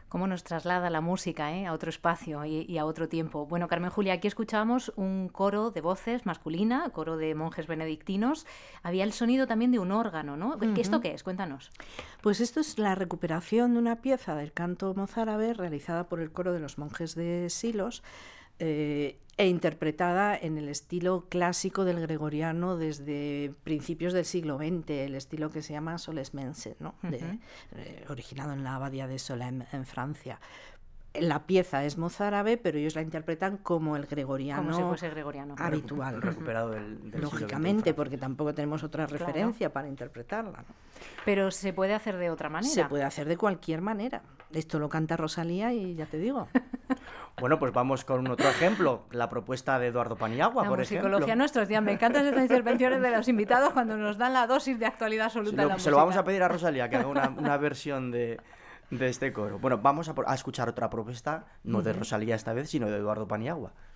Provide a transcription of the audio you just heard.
Cómo nos traslada la música, a otro espacio y a otro tiempo. Bueno, Carmen Julia, aquí escuchábamos un coro de voces masculina, coro de monjes benedictinos. Había el sonido también de un órgano, ¿no? ¿Esto qué es? Cuéntanos. Pues esto es la recuperación de una pieza del canto mozárabe realizada por el coro de los monjes de Silos, e interpretada en el estilo clásico del gregoriano desde principios del siglo XX, el estilo que se llama Solesmense, ¿no? Originado en la abadía de Solesmes en Francia. La pieza es mozárabe, pero ellos la interpretan como el gregoriano, como si fuese gregoriano habitual. Recuperado del lógicamente, porque tampoco tenemos otra referencia para interpretarla, ¿no? Pero se puede hacer de otra manera. Se puede hacer de cualquier manera. Esto lo canta Rosalía y ya te digo. Bueno, pues vamos con otro ejemplo, la propuesta de Eduardo Paniagua, por ejemplo. Musicología nuestros días. Me encantan estas intervenciones de los invitados cuando nos dan la dosis de actualidad absoluta de la música. Se lo vamos a pedir a Rosalía que haga una versión de este coro. Bueno, vamos a escuchar otra propuesta, no de Rosalía esta vez, sino de Eduardo Paniagua.